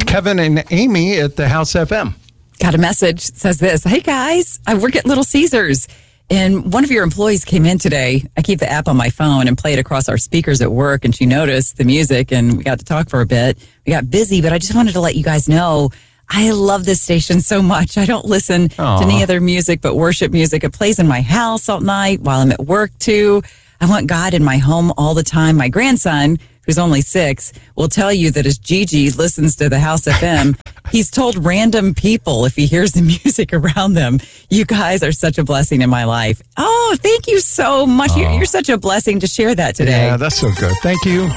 Kevin and Amy at the House FM. Got a message that says this. Hey, guys, I work at Little Caesars, and one of your employees came in today. I keep the app on my phone and play it across our speakers at work, and she noticed the music, and we got to talk for a bit. We got busy, but I just wanted to let you guys know I love this station so much. I don't listen to any other music but worship music. It plays in my house all night while I'm at work, too. I want God in my home all the time. My grandson, who's only 6, will tell you that as Gigi listens to the House FM, he's told random people if he hears the music around them, you guys are such a blessing in my life. Oh, thank you so much. You're such a blessing to share that today. Yeah, that's so good. Thank you.